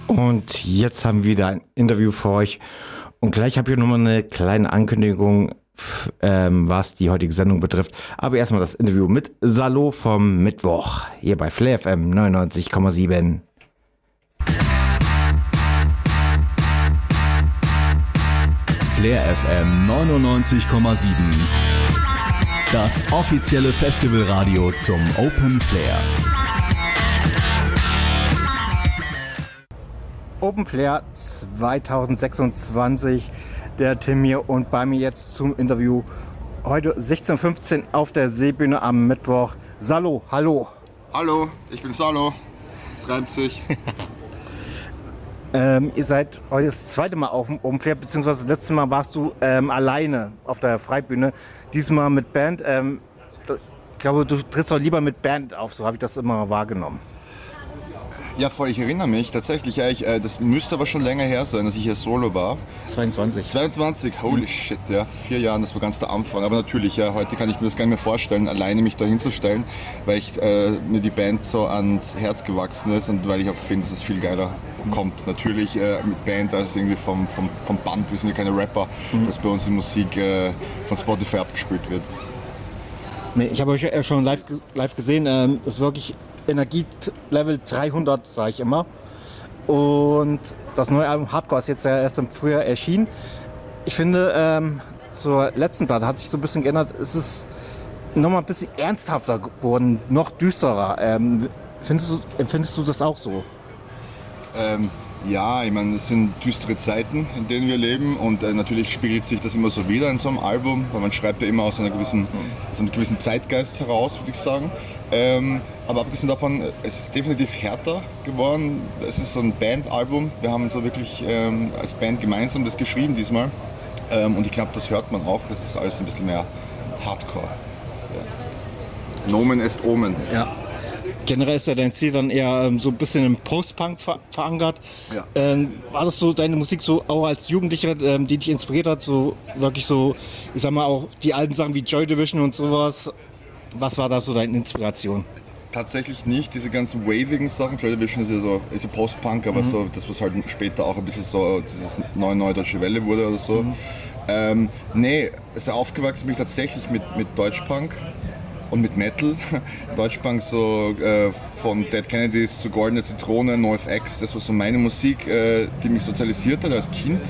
Und jetzt haben wir wieder ein Interview für euch. Und gleich habe ich nochmal eine kleine Ankündigung, was die heutige Sendung betrifft. Aber erstmal das Interview mit Salo vom Mittwoch. Hier bei Flair FM 99,7. Flair FM 99,7. Das offizielle Festivalradio zum Open Flair. Open Flair 2026. Der Tim hier und bei mir jetzt zum Interview. Heute 16:15 Uhr auf der Seebühne am Mittwoch. Salo, hallo. Hallo, ich bin Salo. Es reimt sich. Ihr seid heute das zweite Mal auf dem Open Flair, beziehungsweise das letzte Mal warst du alleine auf der Freibühne. Diesmal mit Band. Ich glaube, du trittst auch lieber mit Band auf, so habe ich das immer wahrgenommen. Ja, voll, ich erinnere mich tatsächlich. Ja, das müsste aber schon länger her sein, dass ich hier solo war. 22, holy shit, ja. 4 Jahre, das war ganz der Anfang. Aber natürlich, ja, heute kann ich mir das gar nicht mehr vorstellen, alleine mich da hinzustellen, weil mir die Band so ans Herz gewachsen ist und weil ich auch finde, dass es viel geiler kommt. Natürlich mit Band als irgendwie vom Band, wir sind ja keine Rapper, dass bei uns die Musik von Spotify abgespielt wird. Ich habe euch ja schon live gesehen, das ist wirklich Energielevel 300, sage ich immer. Und das neue Album Hardcore ist jetzt ja erst im Frühjahr erschienen. Ich finde, zur letzten Platte hat sich so ein bisschen geändert. Es ist nochmal ein bisschen ernsthafter geworden, noch düsterer. Empfindest du das auch so? Ja, ich meine, es sind düstere Zeiten, in denen wir leben und natürlich spiegelt sich das immer so wieder in so einem Album, weil man schreibt ja immer aus einem gewissen Zeitgeist heraus, würde ich sagen. Aber abgesehen davon, es ist definitiv härter geworden. Es ist so ein Bandalbum. Wir haben so wirklich als Band gemeinsam das geschrieben diesmal. Und ich glaube, das hört man auch. Es ist alles ein bisschen mehr Hardcore. Ja. Nomen est Omen. Ja. Generell ist ja dein Stil dann eher so ein bisschen im Post-Punk verankert. Ja. War das so deine Musik so auch als Jugendlicher, die dich inspiriert hat? So wirklich so, ich sag mal auch die alten Sachen wie Joy Division und sowas. Was war da so deine Inspiration? Tatsächlich nicht, diese ganzen wavigen Sachen. Joy Division ist ja Post-Punk, aber so das, was halt später auch ein bisschen so dieses neue Deutsche Welle wurde oder so. Nee, also aufgewachsen bin ich tatsächlich mit Deutschpunk und mit Metal. Deutschpunk so von Dead Kennedys zu Goldene Zitrone, NoFX, das war so meine Musik, die mich sozialisiert hat als Kind.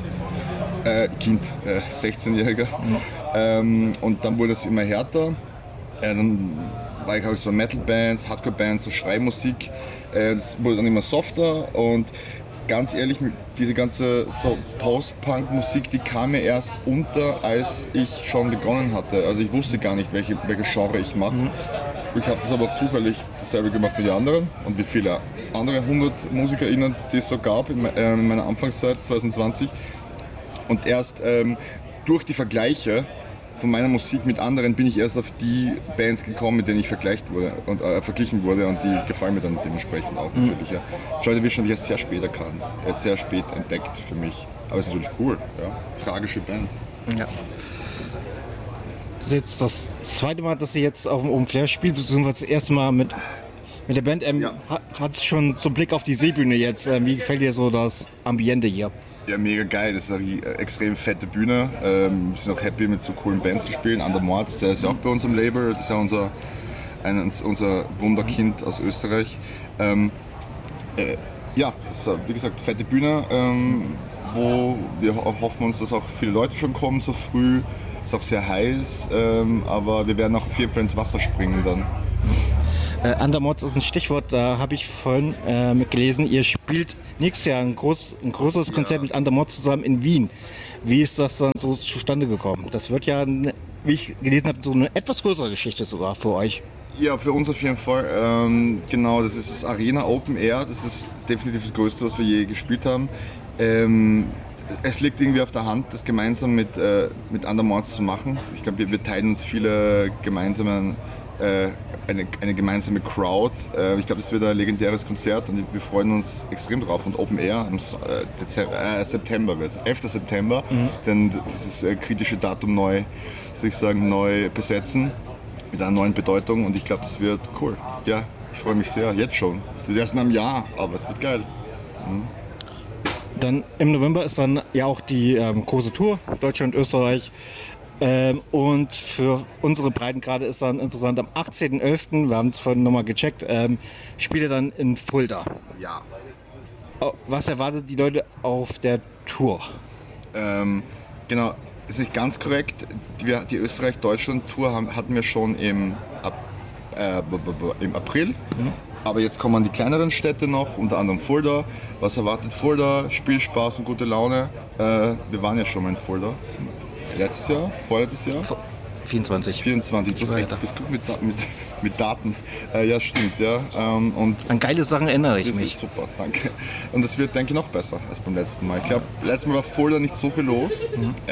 16-Jähriger. Und dann wurde es immer härter. Dann war ich auch so Metal-Bands, Hardcore-Bands, so Schreimusik. Das wurde dann immer softer und ganz ehrlich, diese ganze so Post-Punk-Musik, die kam mir erst unter, als ich schon begonnen hatte. Also ich wusste gar nicht, welche Genre ich mache. Ich habe das aber auch zufällig dasselbe gemacht wie die anderen und wie viele andere 100 MusikerInnen, die es so gab in meiner Anfangszeit 2020. Und erst durch die Vergleiche von meiner Musik mit anderen bin ich erst auf die Bands gekommen, mit denen ich verglichen wurde und die gefallen mir dann dementsprechend auch natürlich. Ja. Joy Division habe ich erst sehr spät erkannt, sehr spät entdeckt für mich. Aber es ist natürlich cool, ja. Tragische Band. Ja. Das ist jetzt das zweite Mal, dass ihr jetzt auf dem Open Flair spielt, beziehungsweise das erste Mal mit der Band. Hat es schon so einen Blick auf die Seebühne jetzt. Wie gefällt dir so das Ambiente hier? Ja, mega geil. Das ist eine extrem fette Bühne. Wir sind auch happy, mit so coolen Bands zu spielen. Ander Mords, der ist ja auch bei uns im Label. Das ist ja unser Wunderkind aus Österreich. Ja, das ist, wie gesagt, fette Bühne, wo wir hoffen uns, dass auch viele Leute schon kommen so früh. Ist auch sehr heiß, aber wir werden auch auf jeden Fall ins Wasser springen dann. Undermods ist ein Stichwort, da habe ich vorhin mitgelesen, ihr spielt nächstes Jahr ein größeres Konzert mit Undermods zusammen in Wien. Wie ist das dann so zustande gekommen? Das wird ja, wie ich gelesen habe, so eine etwas größere Geschichte sogar für euch. Ja, für uns auf jeden Fall. Genau, das ist das Arena Open Air, das ist definitiv das Größte, was wir je gespielt haben. Es liegt irgendwie auf der Hand, das gemeinsam mit Undermods zu machen. Ich glaube, wir teilen uns viele gemeinsame eine gemeinsame Crowd. Ich glaube, das wird ein legendäres Konzert und wir freuen uns extrem drauf. Und Open Air am September wird es, 11. September, denn dieses kritische Datum neu besetzen mit einer neuen Bedeutung und ich glaube, das wird cool. Ja, ich freue mich sehr, jetzt schon. Das ist erst in einem Jahr, aber es wird geil. Dann im November ist dann ja auch die große Tour, Deutschland, Österreich. Und für unsere Breitengrade ist dann interessant, am 18.11., wir haben es vorhin nochmal gecheckt, spielt ihr dann in Fulda. Ja. Was erwartet die Leute auf der Tour? Genau, ist nicht ganz korrekt. Die Österreich-Deutschland-Tour hatten wir schon im April. Aber jetzt kommen die kleineren Städte noch, unter anderem Fulda. Was erwartet Fulda? Spielspaß und gute Laune. Wir waren ja schon mal in Fulda. Letztes Jahr? Vorletztes Jahr? 24. Du bist gut mit Daten. Ja, stimmt. Ja. Und an geile Sachen erinnere ich das mich. Ist super, danke. Und das wird, denke ich, noch besser als beim letzten Mal. Ich glaube, letztes Mal war Fulda nicht so viel los.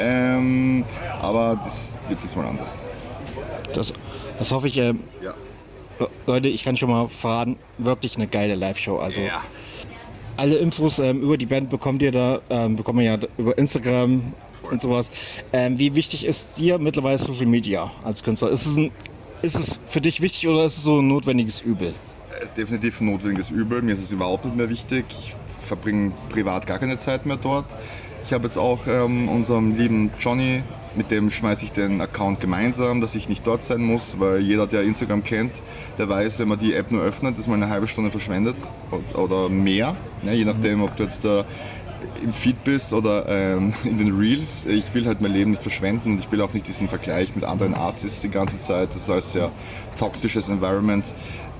Aber das wird diesmal anders. Das hoffe ich. Ja. Leute, ich kann schon mal verraten, wirklich eine geile Live-Show. Also Ja. alle Infos über die Band bekommen wir ja über Instagram und sowas. Wie wichtig ist dir mittlerweile Social Media als Künstler? Ist es für dich wichtig oder ist es so ein notwendiges Übel? Definitiv ein notwendiges Übel. Mir ist es überhaupt nicht mehr wichtig. Ich verbringe privat gar keine Zeit mehr dort. Ich habe jetzt auch unserem lieben Johnny, mit dem schmeiße ich den Account gemeinsam, dass ich nicht dort sein muss, weil jeder, der Instagram kennt, der weiß, wenn man die App nur öffnet, dass man eine halbe Stunde verschwendet oder mehr, ne, je nachdem, ob du jetzt im Feed bist oder in den Reels. Ich will halt mein Leben nicht verschwenden und ich will auch nicht diesen Vergleich mit anderen Artists die ganze Zeit. Das ist ein sehr toxisches Environment.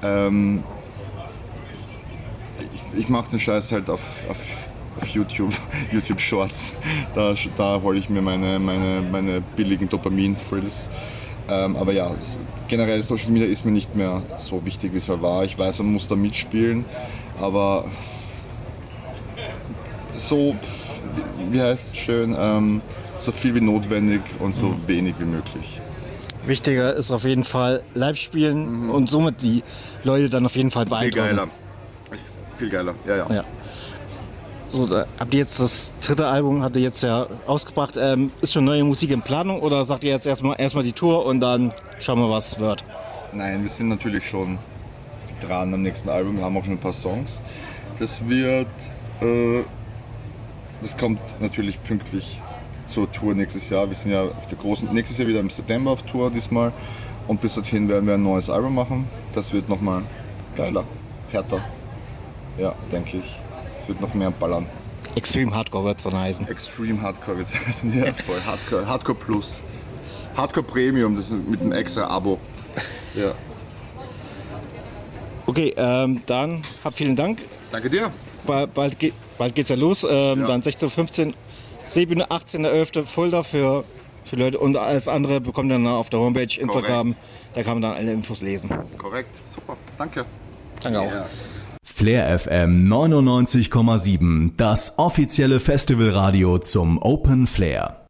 Ich mache den Scheiß halt auf YouTube Shorts. Da hole ich mir meine billigen Dopamin-Thrills. Aber ja, generell Social Media ist mir nicht mehr so wichtig, wie es mal war. Ich weiß, man muss da mitspielen, aber so, wie heißt es schön, so viel wie notwendig und so wenig wie möglich. Wichtiger ist auf jeden Fall live spielen und somit die Leute dann auf jeden Fall beeindrucken. Viel geiler, ja. So, habt ihr jetzt das dritte Album, habt ihr jetzt ja ausgebracht. Ist schon neue Musik in Planung oder sagt ihr jetzt erstmal die Tour und dann schauen wir, was wird? Nein, wir sind natürlich schon dran am nächsten Album. Wir haben auch schon ein paar Songs. Das kommt natürlich pünktlich zur Tour nächstes Jahr. Wir sind ja auf der nächstes Jahr wieder im September auf Tour diesmal. Und bis dorthin werden wir ein neues Album machen. Das wird nochmal geiler, härter. Ja, denke ich. Es wird noch mehr ballern. Extreme Hardcore wird es dann heißen. Extreme Hardcore wird es heißen, ja, voll. Hardcore Plus. Hardcore Premium, das ist mit einem extra Abo. Ja. Okay, dann vielen Dank. Danke dir. Bald geht's ja los. Dann 16:15 Seebühne, 18.11. Fulda für Leute und alles andere bekommt ihr dann auf der Homepage, Instagram. Korrekt. Da kann man dann alle Infos lesen. Korrekt, super. Danke. Danke auch. Ja. Flair FM 99,7, das offizielle Festivalradio zum Open Flair.